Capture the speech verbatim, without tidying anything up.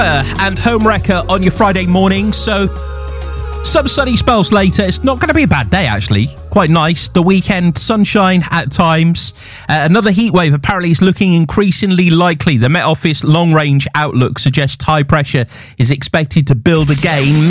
And Homewrecker on your Friday morning. So some sunny spells later. It's not going to be a bad day, actually. Quite nice. The weekend, sunshine at times. Uh, another heat wave apparently is looking increasingly likely. The Met Office long-range outlook suggests high pressure is expected to build again.